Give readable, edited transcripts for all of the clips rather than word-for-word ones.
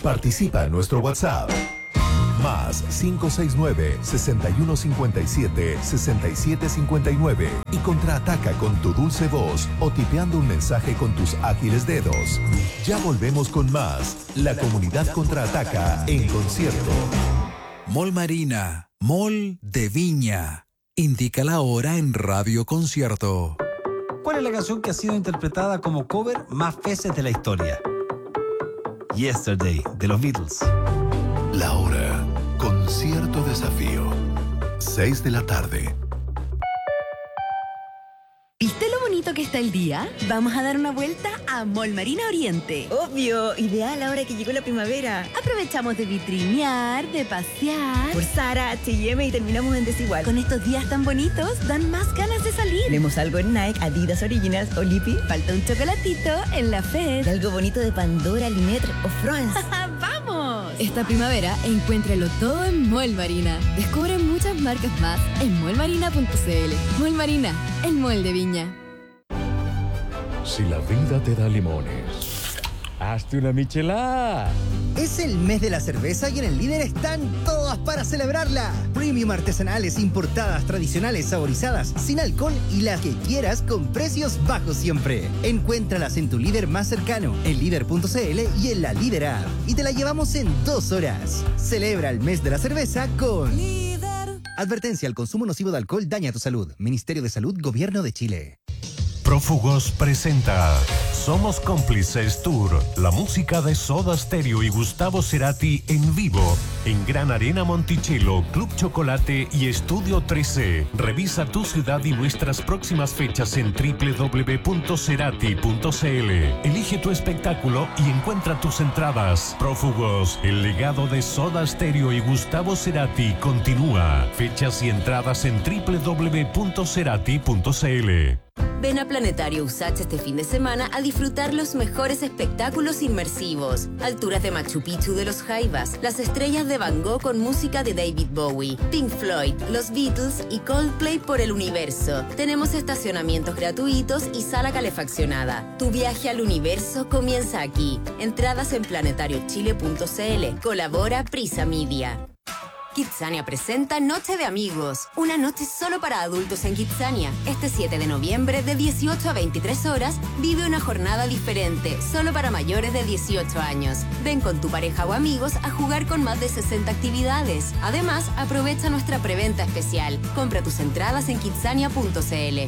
Participa en nuestro WhatsApp. Más 569-6157-6759 y contraataca con tu dulce voz o tipeando un mensaje con tus ágiles dedos. Ya volvemos con más. La comunidad contraataca en concierto. Mall Marina, Mall de Viña. Indica la hora en Radio Concierto. ¿Cuál es la canción que ha sido interpretada como cover más veces de la historia? Yesterday, de los Beatles. La hora. Concierto Desafío. 6 de la tarde. ¿Viste lo bonito que está el día? Vamos a dar una vuelta a Mall Marina Oriente. Obvio, ideal ahora que llegó la primavera. Aprovechamos de vitrinear, de pasear. Por Zara, H&M y terminamos en Desigual. Con estos días tan bonitos, dan más ganas de salir. Vemos algo en Nike, Adidas Originals o Lippy. Falta un chocolatito en la Fed. Y algo bonito de Pandora, Linetre o France. ¡Vamos! Esta primavera, encuéntralo todo en Mall Marina. Descubre muchas marcas más en mallmarina.cl. Mall Marina, el mall de Viña. Si la vida te da limones, hazte una michelada. Es el mes de la cerveza y en el Líder están todas para celebrarla. Premium artesanales, importadas, tradicionales, saborizadas, sin alcohol y las que quieras con precios bajos siempre. Encuéntralas en tu líder más cercano, en líder.cl y en la Líder App. Y te la llevamos en 2 horas. Celebra el mes de la cerveza con Líder. Advertencia: el consumo nocivo de alcohol daña tu salud. Ministerio de Salud, Gobierno de Chile. Prófugos presenta Somos Cómplices Tour, la música de Soda Stereo y Gustavo Cerati en vivo en Gran Arena Monticello, Club Chocolate y Estudio 13. Revisa tu ciudad y nuestras próximas fechas en www.cerati.cl. Elige tu espectáculo y encuentra tus entradas. Prófugos, el legado de Soda Stereo y Gustavo Cerati continúa. Fechas y entradas en www.cerati.cl. Ven a Planetario Usach este fin de semana a disfrutar los mejores espectáculos inmersivos. Alturas de Machu Picchu de los Jaivas, las estrellas de Van Gogh con música de David Bowie, Pink Floyd, los Beatles y Coldplay por el universo. Tenemos estacionamientos gratuitos y sala calefaccionada. Tu viaje al universo comienza aquí. Entradas en planetariochile.cl. Colabora Prisa Media. Kidzania presenta Noche de Amigos, una noche solo para adultos en Kidzania. Este 7 de noviembre, de 18 a 23 horas, vive una jornada diferente, solo para mayores de 18 años. Ven con tu pareja o amigos a jugar con más de 60 actividades. Además, aprovecha nuestra preventa especial. Compra tus entradas en kidzania.cl.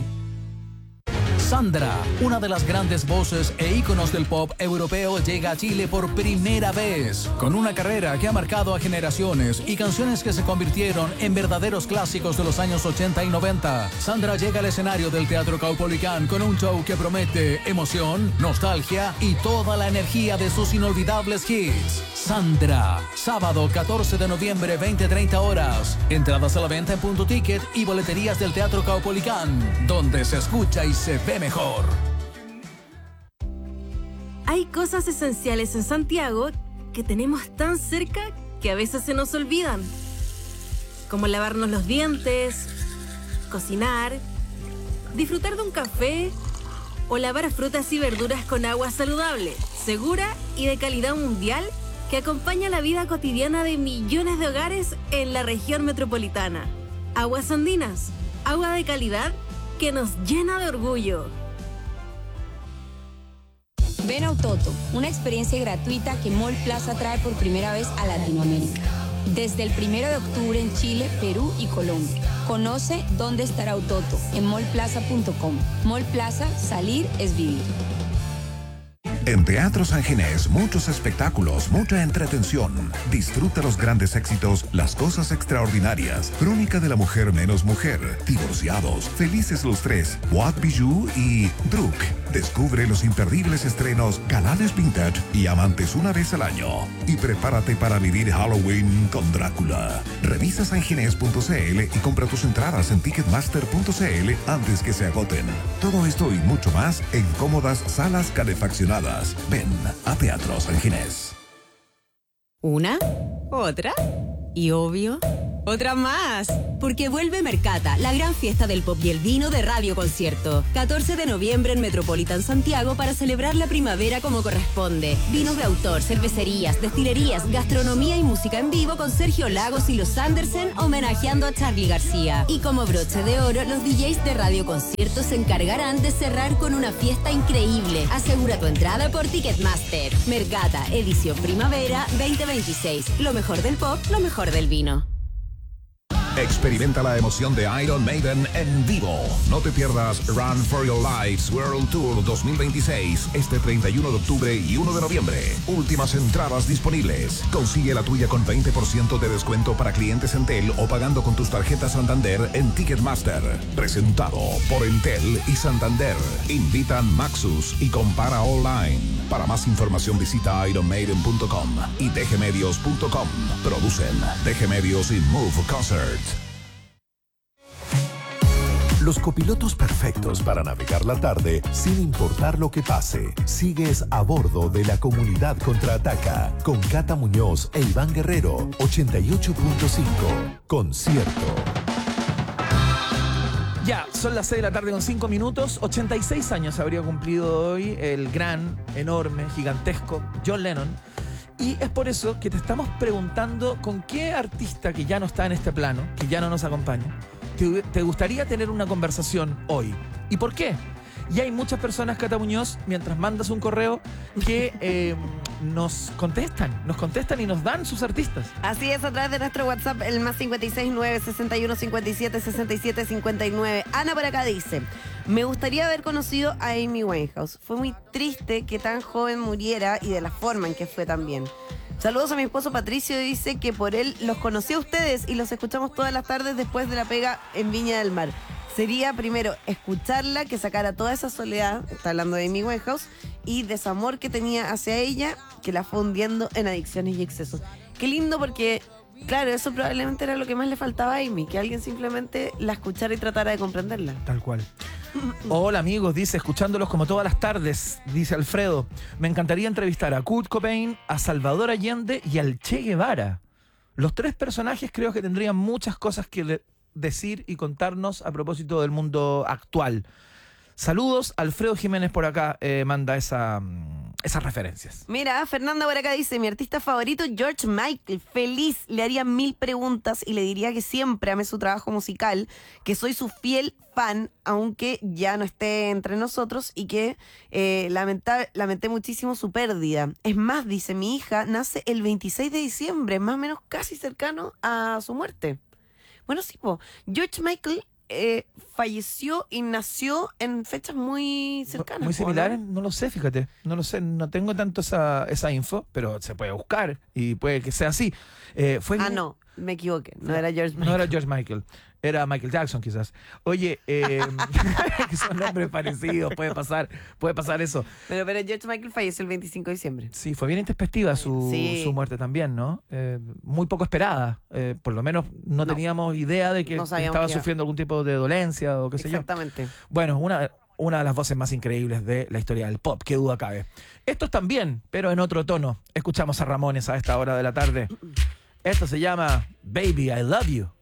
Sandra, una de las grandes voces e íconos del pop europeo, llega a Chile por primera vez. Con una carrera que ha marcado a generaciones y canciones que se convirtieron en verdaderos clásicos de los años 80 y 90, Sandra llega al escenario del Teatro Caupolicán con un show que promete emoción, nostalgia y toda la energía de sus inolvidables hits. Sandra, sábado 14 de noviembre, 20-30 horas. Entradas a la venta en Punto Ticket y boleterías del Teatro Caupolicán, donde se escucha y se ve mejor. Hay cosas esenciales en Santiago que tenemos tan cerca que a veces se nos olvidan. Como lavarnos los dientes, cocinar, disfrutar de un café o lavar frutas y verduras con agua saludable, segura y de calidad mundial que acompaña la vida cotidiana de millones de hogares en la región metropolitana. Aguas Andinas, agua de calidad que nos llena de orgullo. Ven a Autoto, una experiencia gratuita que Mall Plaza trae por primera vez a Latinoamérica. Desde el 1 de octubre en Chile, Perú y Colombia. Conoce dónde estará Autoto en mallplaza.com. Mall Plaza, salir es vivir. En Teatro San Ginés, muchos espectáculos, mucha entretención. Disfruta los grandes éxitos, las cosas extraordinarias, Crónica de la mujer menos mujer, Divorciados, Felices los tres, What Bijou y Druk. Descubre los imperdibles estrenos Galanes Vintage y Amantes una vez al año. Y prepárate para vivir Halloween con Drácula. Revisa sanginés.cl y compra tus entradas en ticketmaster.cl antes que se agoten. Todo esto y mucho más en cómodas salas calefaccionadas. Ven a Teatro San Ginés. Una, otra y obvio, ¡Otra más! Porque vuelve Mercata, la gran fiesta del pop y el vino de Radio Concierto. 14 de noviembre en Metropolitan Santiago para celebrar la primavera como corresponde. Vinos de autor, cervecerías, destilerías, gastronomía y música en vivo con Sergio Lagos y los Andersen homenajeando a Charly García. Y como broche de oro, los DJs de Radio Concierto se encargarán de cerrar con una fiesta increíble. Asegura tu entrada por Ticketmaster. Mercata, edición primavera 2026. Lo mejor del pop, lo mejor del vino. Experimenta la emoción de Iron Maiden en vivo. No te pierdas Run for Your Lives World Tour 2026 este 31 de octubre y 1 de noviembre. Últimas entradas disponibles. Consigue la tuya con 20% de descuento para clientes Entel o pagando con tus tarjetas Santander en Ticketmaster. Presentado por Entel y Santander. Invitan Maxus y Compara Online. Para más información visita ironmaiden.com y dgmedios.com. Producen DG Medios y Move Concert. Los copilotos perfectos para navegar la tarde sin importar lo que pase. Sigues a bordo de la Comunidad Contraataca con Cata Muñoz e Iván Guerrero. 88.5. Concierto. Ya, son las 6 de la tarde con 5 minutos. 86 años habría cumplido hoy el gran, enorme, gigantesco John Lennon. Y es por eso que te estamos preguntando con qué artista que ya no está en este plano, que ya no nos acompaña, te gustaría tener una conversación hoy. ¿Y por qué? Y hay muchas personas, Cata Muñoz, mientras mandas un correo, que nos contestan y nos dan sus artistas. Así es, a través de nuestro WhatsApp, el más 569 61 57 67 59. Ana por acá dice: me gustaría haber conocido a Amy Winehouse. Fue muy triste que tan joven muriera y de la forma en que fue también. Saludos a mi esposo Patricio, dice que por él los conocí a ustedes y los escuchamos todas las tardes después de la pega en Viña del Mar. Sería primero escucharla, que sacara toda esa soledad, está hablando de Amy Winehouse, y desamor que tenía hacia ella, que la fue hundiendo en adicciones y excesos. Qué lindo, porque claro, eso probablemente era lo que más le faltaba a Amy, que alguien simplemente la escuchara y tratara de comprenderla. Tal cual. Hola amigos, dice, escuchándolos como todas las tardes, dice Alfredo. Me encantaría entrevistar a Kurt Cobain, a Salvador Allende y al Che Guevara. Los tres personajes creo que tendrían muchas cosas que decir y contarnos a propósito del mundo actual. Saludos, Alfredo Jiménez por acá manda esas referencias. Mira, Fernanda por acá dice: mi artista favorito, George Michael. Feliz, le haría 1000 preguntas y le diría que siempre amé su trabajo musical, que soy su fiel fan, aunque ya no esté entre nosotros, y que lamenté muchísimo su pérdida. Es más, dice, mi hija nace el 26 de diciembre, más o menos casi cercano a su muerte. Bueno, sí, George Michael falleció y nació en fechas muy cercanas. Muy similares, ¿no? No lo sé, fíjate. No lo sé, no tengo tanto esa info, pero se puede buscar y puede que sea así. No, me equivoqué. No era George Michael. No era George Michael. Era Michael Jackson, quizás. Oye, que son nombres parecidos, puede pasar eso. Pero George Michael falleció el 25 de diciembre. Sí, fue bien intempestiva su muerte también, ¿no? Muy poco esperada. Por lo menos no teníamos idea de que estaba sufriendo algún tipo de dolencia o qué sé yo. Exactamente. Bueno, una de las voces más increíbles de la historia del pop, qué duda cabe. Estos también, pero en otro tono. Escuchamos a Ramones a esta hora de la tarde. Esto se llama Baby, I Love You.